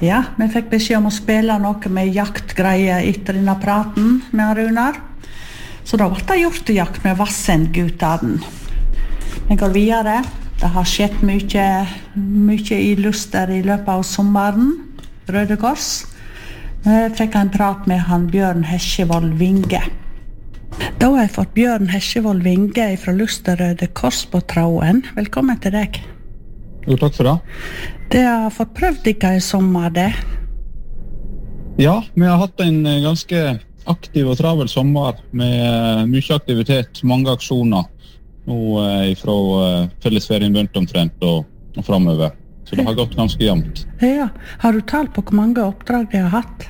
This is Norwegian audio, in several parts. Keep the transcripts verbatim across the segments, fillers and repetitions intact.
Ja, vi fikk beskjed om å spille noe med jaktgreier etter denne praten med Runar. Så da ble det gjort jakt med Vassendgutane. Vi går videre. Det har skjedd mye, mye i Luster i løpet av sommeren. Røde Kors. Vi fikk en prat med han Bjørn Hesjevold Vinge. Da har jeg fått Bjørn Hesjevold Vinge fra Luster Røde Kors på tråden. Velkommen til deg. Jo, takk for det. Det har fått prøvd dere i sommer, det? Ja, vi har hatt en ganske aktiv og travel sommer med mye aktivitet, mange aksjoner. Nå fra fellesferien begynt omtrent og, og fremover. Så det har gått ganske jevnt. Ja, har du talt på hvor mange oppdrag de har hatt?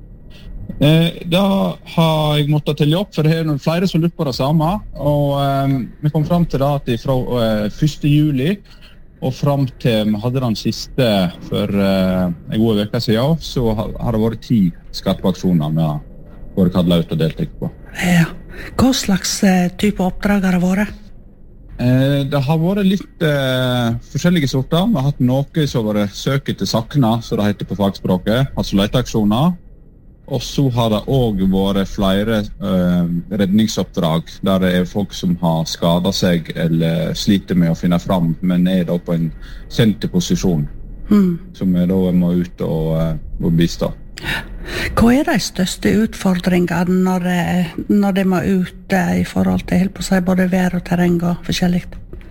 Eh, da har jeg måttet telle opp, for det er noen flere som lurer på det samme. Og eh, vi kom frem til det at fra eh, første juli og frem til vi hadde den siste for uh, en god veke siden, så har, har det vært ti skarpe aksjoner vi har vært kallet ut og deltatt på. Ja. Hva slags uh, type oppdrag har det vært? Eh, det har vært litt uh, forskjellige sorter. Vi har hatt noe som har vært søk etter sakna, så det heter på fagspråket, altså leteaksjoner. Og så har det også vært flere uh, redningsoppdrag der det er folk som har skadet seg eller sliter med å finne fram, men er da på en kjent posisjon, mm. som er da må ut og, uh, og bistå. Hva er de største utfordringene når, når de må ut uh, i forhold til helt på seg, både vær og terreng og forskjellig?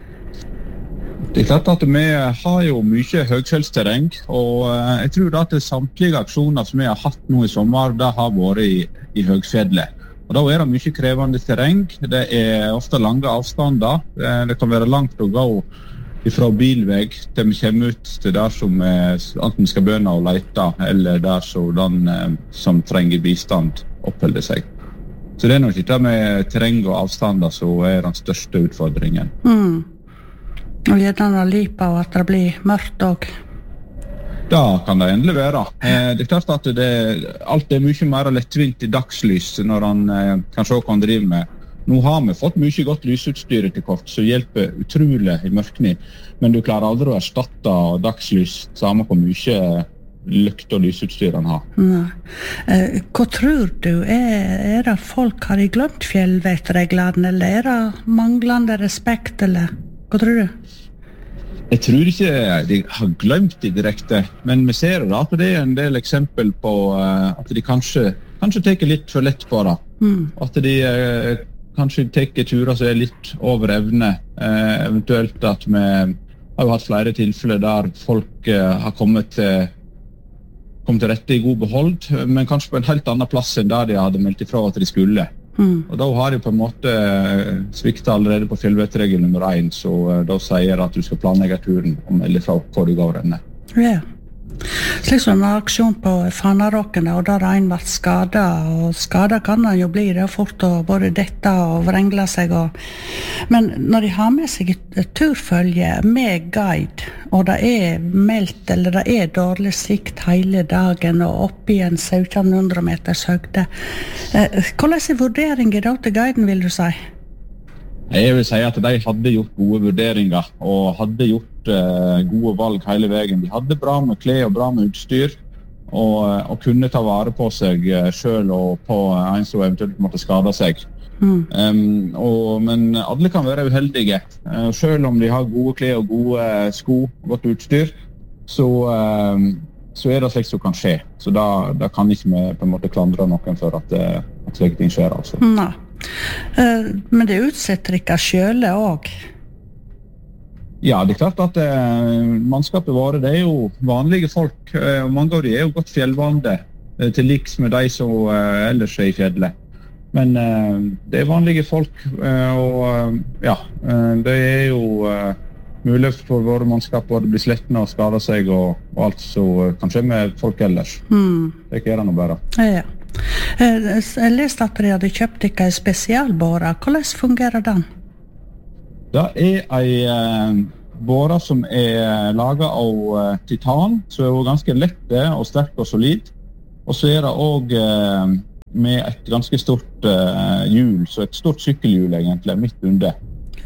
Det er klart at vi har jo mye høgfjellsterreng, og jeg tror at samtlige aksjoner som vi har hatt nå i sommer, det har vært i, i høgfjellet. Og da er det mye krevende terreng, det er ofte lange avstander, det kan være langt å gå fra bilveg til vi kommer ut til der som enten skal begynne å lete, eller der som den som trenger bistand oppholder seg. Så det er nok ikke med terreng og avstander som er den største utfordringen. Mm. Og gjerne lipa og at det blir mørkt også. Da kan det endelig være. Eh, det er klart at det, alt er mye mer lettvint i dagslys når han eh, kan se hva han driver med. Nå har vi fått mye godt lysutstyr etter kort, som hjelper utrolig i mørkning. Men du klarer aldri å erstatte dagslys, samme hvor mye lykt og lysutstyr han har. Nei. Eh, hva tror du? Er, er det folk har de glemt fjellvettreglene, eller er det manglende respekt, eller hva tror du? Jeg tror ikke de har glemt det direkte, men vi ser at det er en del eksempel på uh, at de kanskje, kanskje teker litt for lett på det. Mm. At de uh, kanskje teker turer som er litt over evne. Uh, eventuelt at vi har jo hatt flere tilfeller der folk uh, har kommet til, kommet til rette i god behold, men kanskje på en helt annen plass enn der de hadde meldt ifra at de skulle. Mm. Og da har de på en måte sviktet allerede på fjellvettregel nummer én, så uh, da sier at du skal planlegge turen og melde fra hvor du går denne. Ja. Slik som en aksjon på Fanaråkene, og der en ble skadet, og skadet kan han jo bli, det er fort å både dette og vrengla seg. Og... Men når de har med seg et turfølge med guide, og det er meldt, eller det er dårlig sikt hele dagen, og opp i en sytten hundre meters høgde, hvordan er vurderingen da til guiden, vil du si? Jeg vil si at de hadde gjort gode vurderinger, og hadde gjort uh, gode valg hele veien. De hadde bra med klær og bra med utstyr, og, og kunne ta vare på seg uh, selv og på en som eventuelt måtte skade seg. Mm. Um, og, men alle kan være uheldige. Uh, selv om de har gode klær og gode uh, sko og godt utstyr, så, uh, så er det slik som kan skje. Så da, da kan ikke vi på en måte klandre noen for at, uh, at slike ting skjer. Altså. Nei. Uh, men det utsetter ikke selv også? Ja, det er klart at uh, mannskapet våre, det er jo vanlige folk, uh, og mange av de er jo godt fjellvande, uh, til liks med de som uh, ellers er i fjellet. Men uh, det er vanlige folk, uh, og uh, ja, uh, det er jo uh, mulig for våre mannskap å bli slettende og skade seg, og, og alt som uh, kan skje med folk ellers. Mm. Det er ikke noe bedre. Ja. Jeg leste at dere hadde kjøpt ikke en spesialbåre. Hvordan fungerer den? Det er en båre som er laget av titan, så er det ganske lette og sterk og solid. Og så er det også med et ganske stort hjul, så et stort sykkelhjul egentlig, midt under.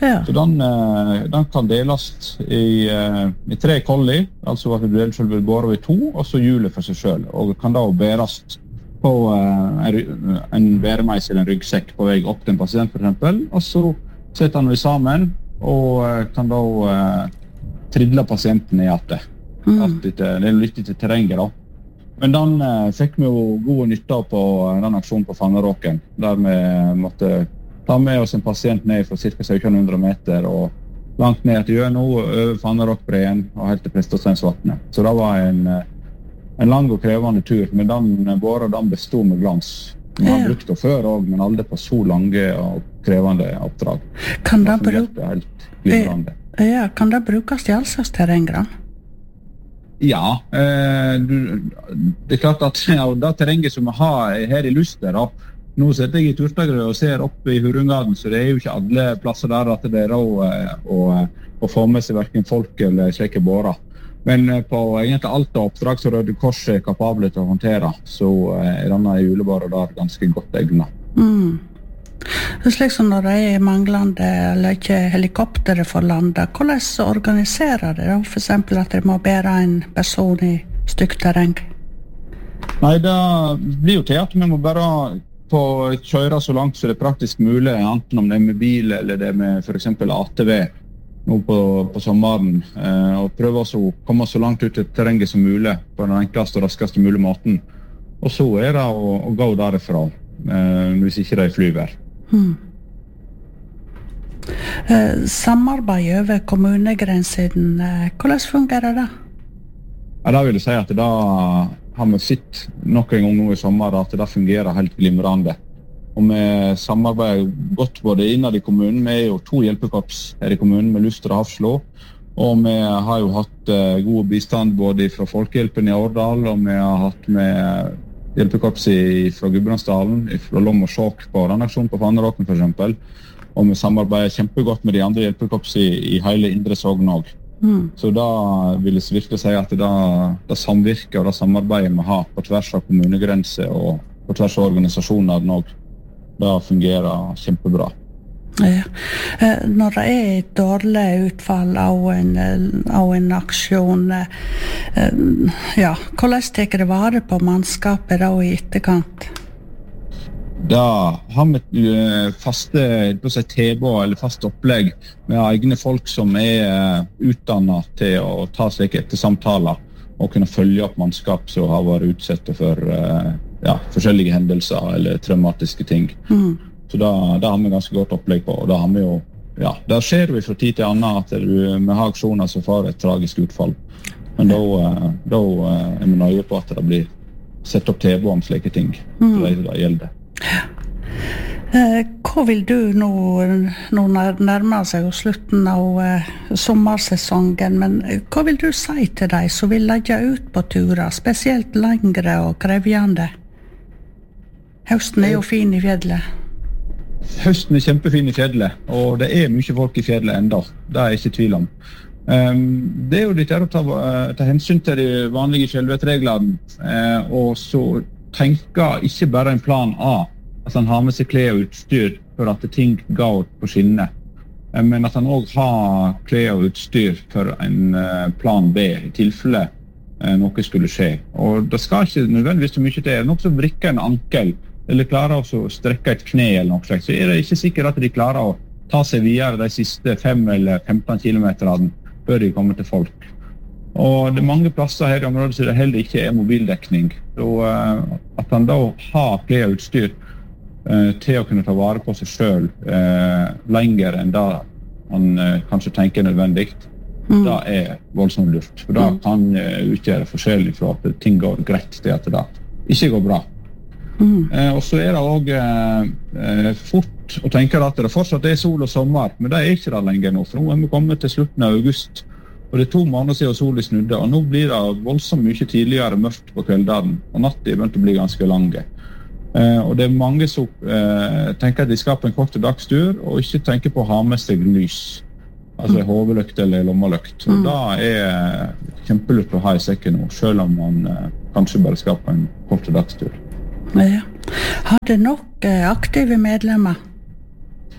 Ja. Så den, den kan deles i, i tre kolli, altså at du deler selve båret i to, og så hjulet for seg selv. Og kan da bæres på en, en bæremeis eller en ryggsekk på vei opp til en pasient for eksempel, og så setter han vi sammen og kan da tridle pasienten i at det. Mm. At det, det er litt til terrenget da. Men den eh, fikk vi jo gode nytter på den aksjonen på Fanneråken, der vi måtte ta med oss en pasient ned fra ca. sytten hundre meter og langt ned til Gjøno, over Fanneråkbreen og helt til Prestasteinsvatnet. Så det var en, en lang og krevende tur, men den båret den bestod med glans. Vi har brukt det før også, men aldri på så lange og krevende oppdrag. Kan det, det bruk... helt glimrende. Ja, kan det brukes i all slags terrenggrann? Ja, eh, du, det er klart at ja, det terrenget som vi har her i Luster, da, nå sitter jeg i Turstagrøy og ser opp i Hurungaden, så det er jo ikke alle plasser der at det er råd å, å få med seg hverken folk eller slike bårer. Men på egentlig alt oppdrag som Røde Kors er kapable til å håndtere, så er denne julebåret der ganske godt egnet. Mm. Det er slik som når det er manglende eller ikke helikoptere for landet, hvordan organiserer det da? For eksempel at det må bære en person i stygt terreng? Nei, det blir jo til at vi må bare få kjøre så langt så det er praktisk mulig, enten om det er med bil eller det er med for eksempel A T V nå på, på sommeren, eh, og prøve å komme så langt ut til terrenget som mulig på den enkleste og raskeste mulige måten. Og så er det å, å gå derifra, eh, hvis ikke det er flyvær. Hmm. Eh, samarbeid over kommunegrensen, eh, hvordan fungerer det? Ja, da vil jeg si at da har vi sett noen gang nå i sommer at det fungerer helt glimrende. Og vi samarbeider godt både innad i kommunen. Vi er jo to hjelpekorps her i kommunen med Luster og Hafslå. Og vi har jo hatt uh, god bistand både fra Folkehjelpen i Årdal, og vi har hatt med hjelpekorps fra Gudbrandsdalen, fra Lom og Sjåk på den aksjonen på Fanneråken for eksempel. Og vi samarbeider kjempegodt med de andre hjelpekorps i, i hele Indre Sogn også. Mm. Så da vil jeg virkelig si at det, det samvirker og det samarbeidet vi har på tvers av kommunegrenser og på tvers av organisasjoner også, det fungerer kjempebra. Ja. Når det er et dårlig utfall av en, av en aksjon, ja, hvordan tar det vare på mannskapet da i etterkant? Da har vi faste tilbud eller fast opplegg med egne folk som er utdannet til å ta slike ettersamtaler og kunne følge opp mannskap som har vært utsatt for ja, forskjellige hendelser eller traumatiske ting. Mm. Så da, da har vi ganske godt opplegg på, og da har vi jo, ja, der skjer vi fra tid til annen at vi har aksjoner som får et tragisk utfall. Men da, da er vi nøye på at det blir sett opp tilbud om slike ting. Mm. Det, det gjelder. Eh, hva vil du nå, nå nærmer seg slutten av eh, sommersesongen, men hva vil du si til deg som vil legge ut på turer, spesielt lengre og krevjende? Høsten er jo fin i fjellet. Høsten er kjempefin i fjellet, og det er mye folk i fjellet enda. Det er jeg ikke tvil om. Um, det er jo litt å ta, ta hensyn til de vanlige fjellvettreglene, uh, og så tenker ikke bare en plan A, at han har med seg klær og utstyr for at ting går på skinner, uh, men at han også har klær og utstyr for en uh, plan B, i tilfelle uh, noe skulle skje. Og det skal ikke nødvendigvis så mye til. Noe som vrikker en ankel, eller klarer å strekke et kne eller noe slikt, så er det ikke sikkert at de klarer å ta seg videre de siste fem eller femten kilometerne før de kommer til folk. Og det er mange plasser her i området så det heller ikke er mobildekning. Så at han da har klær og utstyr uh, til å kunne ta vare på seg selv uh, lenger enn det han uh, kanskje tenker nødvendig, mm. det er voldsomt lurt. For da kan uh, utgjøre forskjellig fra at ting går greit til at det ikke går bra. Mm. Eh, og så er det også eh, fort å tenke at det fortsatt er sol og sommer, men det er ikke det lenger nå, for nå er vi kommet til slutten av august, og det er to måneder siden solen snudde, og nå blir det voldsomt mye tidligere mørkt på kveldene, og natten er begynt å bli ganske lange. Eh, og det er mange som eh, tenker at de skal på en kort dagstur, og ikke tenker på å ha med seg lys, altså mm. hovedlykt eller lommeløkt. Og mm. da er kjempelurt å ha i sekken nå, selv om man eh, kanskje bare skal på en kort dagstur. Ja. Har det nok eh, aktive medlemmer?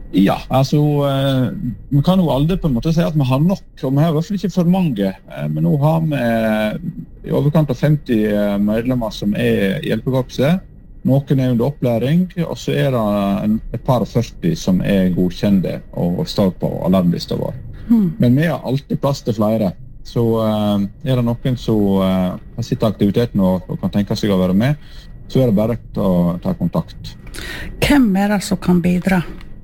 Ja, altså, eh, vi kan jo aldri på en måte si at vi har nok, og vi har i hvert fall ikke for mange. Eh, men nå har vi i overkant av femti medlemmer som er i hjelpekorpset. Noen er under opplæring, og så er det en, et par og førti som er godkjente og står på alarmlista vår. Mm. Men vi har alltid plass til flere. Så eh, er det noen som eh, har sitt aktiviteten og, og kan tenke seg å være med, så er det bare å ta kontakt. Hvem er det som kan bidra?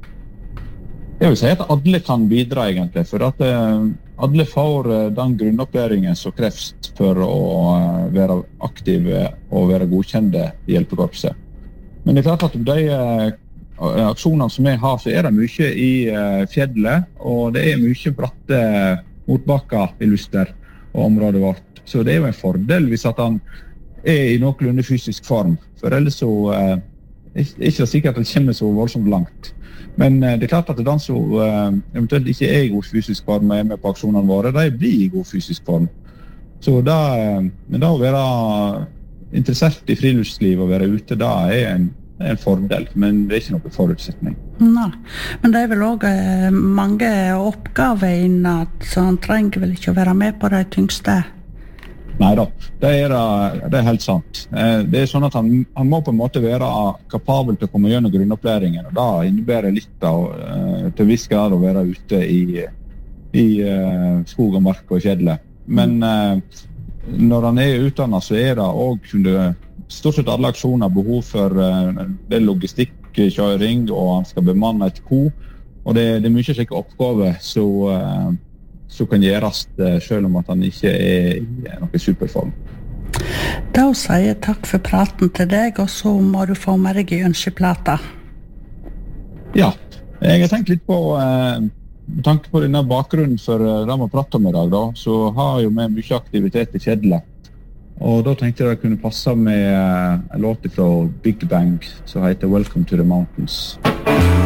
Jeg vil si at alle kan bidra egentlig, for at eh, alle får eh, den grunnopplæringen som kreves for å eh, være aktive og være godkjente i hjelpekorpset. Men det er klart at de eh, aksjonene som vi har, så er det mye i eh, fjellet, og det er mye bratte motbakker i Luster og området vårt. Så det er jo en fordel hvis at han er i noenlunde fysisk form, for ellers så eh, er det ikke sikkert at det kommer så voldsomt langt. Men eh, det er klart at den som eh, eventuelt ikke er i god fysisk form og er med på aksjonene våre, de blir i god fysisk form. Så da, eh, men da å være interessert i friluftsliv og være ute, da er en, en fordel, men det er ikke noen forutsetning. Nei, men det er vel også eh, mange oppgaver innan, så han trenger vel ikke å være med på de tyngste? Neida, det er, det er helt sant. Det er sånn at han, han må på en måte være kapabel til å komme gjennom grunnopplæringen, og da innebærer litt av, til viss grad å være ute i, i skog og mark og fjellet. Men når han er utdannet, så er det også under stort sett alle aksjoner behov for det logistikkjøring, og han skal bemanne et ko, og det, det er mye slike oppgaver, så som kan gjøres selv om at han ikke er i noen superform. Da sier jeg takk for praten til deg, og så må du få med deg i ønskeplata. Ja, jeg har tenkt litt på, eh, med tanke på denne bakgrunnen for det vi prater om i dag, da, så har jo vi mye aktivitet i fjellet. Og da tenkte jeg det kunne passe med en låt fra Big Bang som heter Welcome to the Mountains.